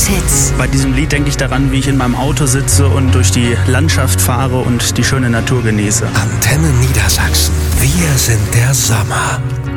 Sommertags-Hits. Bei diesem Lied denke ich daran, wie ich in meinem Auto sitze und durch die Landschaft fahre und die schöne Natur genieße. Antenne Niedersachsen. Wir sind der Sommer.